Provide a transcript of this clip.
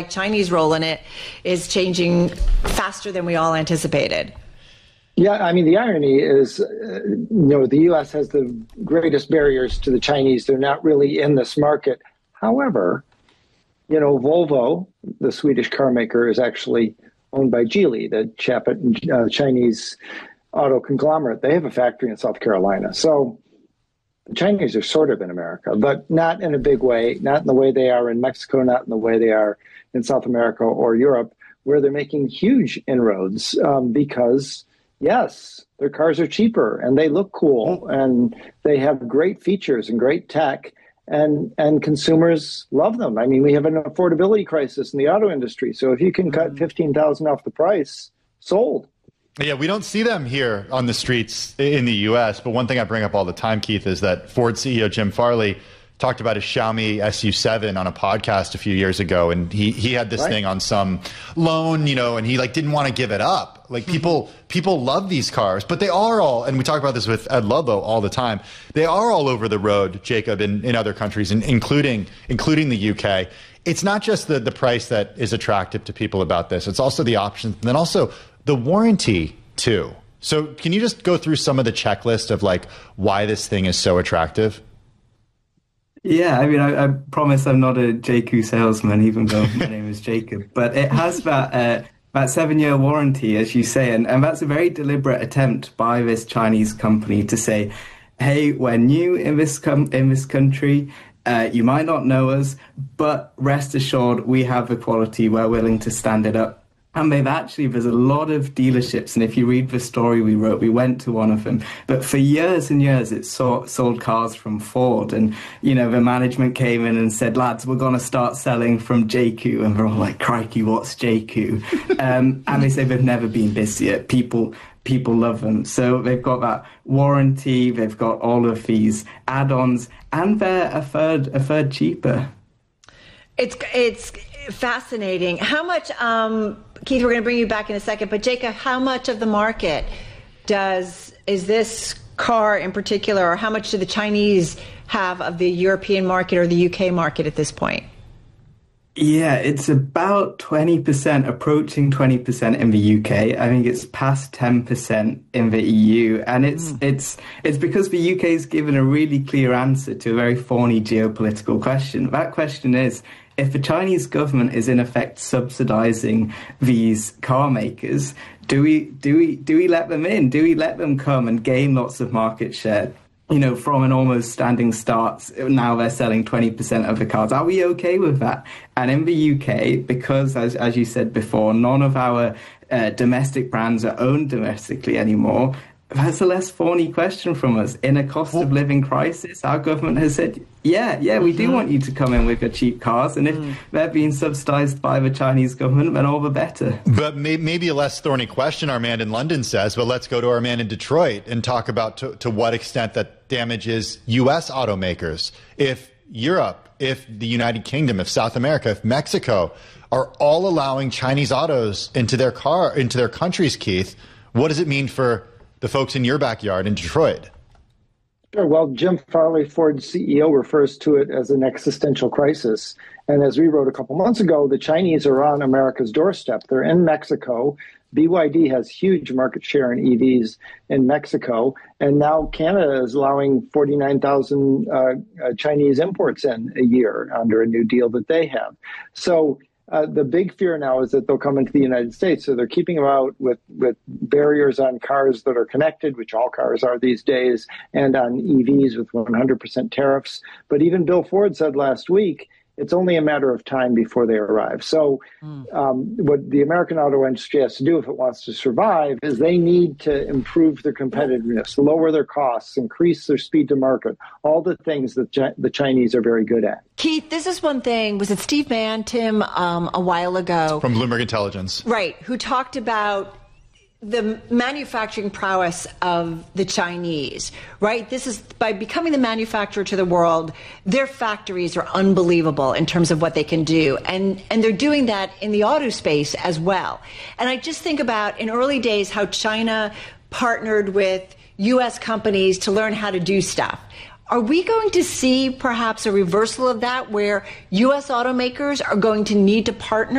like Chinese role in it is changing faster than we all anticipated. Yeah, I mean, the irony is, the U.S. has the greatest barriers to the Chinese. They're not really in this market. However, Volvo, the Swedish car maker, is actually owned by Geely, the Chinese auto conglomerate. They have a factory in South Carolina. So the Chinese are sort of in America, but not in a big way, not in the way they are in Mexico, not in the way they are in South America or Europe, where they're making huge inroads because, yes, their cars are cheaper and they look cool and they have great features and great tech. And consumers love them. I mean, we have an affordability crisis in the auto industry. So if you can cut $15,000 off the price, sold. Yeah, we don't see them here on the streets in the U.S. But one thing I bring up all the time, Keith, is that Ford CEO Jim Farley talked about his Xiaomi SU7 on a podcast a few years ago, and he had this thing on some loan, and he didn't want to give it up. People love these cars, but they are all, and we talk about this with Ed Ludlow all the time, they are all over the road, Jacob, in other countries, including the UK. It's not just the price that is attractive to people about this, it's also the options, and then also the warranty too. So can you just go through some of the checklist of why this thing is so attractive? Yeah, I mean, I promise I'm not a JQ salesman, even though my name is Jacob. But it has about 7-year warranty, as you say, and that's a very deliberate attempt by this Chinese company to say, hey, we're new in this country. You might not know us, but rest assured, we have the quality. We're willing to stand it up. And there's a lot of dealerships, and if you read the story we wrote, we went to one of them. But for years and years, it sold cars from Ford. And, the management came in and said, lads, we're going to start selling from JQ. And we're all like, crikey, what's JQ? And they say they've never been busier. People love them. So they've got that warranty, they've got all of these add-ons, and they're a third cheaper. It's fascinating. How much, Keith, we're going to bring you back in a second, but Jacob, how much of the market is this car in particular, or how much do the Chinese have of the European market or the UK market at this point? Yeah, it's about 20%, approaching 20% in the UK. I think it's past 10% in the EU. And it's because the UK has given a really clear answer to a very thorny geopolitical question. That question is, if the Chinese government is in effect subsidizing these car makers, do we let them in? Do we let them come and gain lots of market share? From an almost standing start, now they're selling 20% of the cars. Are we okay with that? And in the UK, because, as you said before, none of our domestic brands are owned domestically anymore, that's a less thorny question from us. In a cost of living crisis, our government has said, we do want you to come in with your cheap cars. And if they're being subsidized by the Chinese government, then all the better. But maybe a less thorny question, our man in London says, but let's go to our man in Detroit and talk about to what extent that damages U.S. automakers. If Europe, if the United Kingdom, if South America, if Mexico are all allowing Chinese autos into their countries, Keith, what does it mean for the folks in your backyard in Detroit? Sure. Well, Jim Farley, Ford's CEO, refers to it as an existential crisis. And as we wrote a couple months ago, the Chinese are on America's doorstep. They're in Mexico. BYD has huge market share in EVs in Mexico. And now Canada is allowing 49,000 Chinese imports in a year under a new deal that they have. So the big fear now is that they'll come into the United States. So they're keeping them out with barriers on cars that are connected, which all cars are these days, and on EVs with 100% tariffs. But even Bill Ford said last week, it's only a matter of time before they arrive. So what the American auto industry has to do if it wants to survive is they need to improve their competitiveness, lower their costs, increase their speed to market, all the things that the Chinese are very good at. Keith, this is one thing. Was it Steve Bantim a while ago? From Bloomberg Intelligence. Right, who talked about the manufacturing prowess of the Chinese, right? This is by becoming the manufacturer to the world, their factories are unbelievable in terms of what they can do. And they're doing that in the auto space as well. And I just think about in early days how China partnered with U.S. companies to learn how to do stuff. Are we going to see perhaps a reversal of that where U.S. automakers are going to need to partner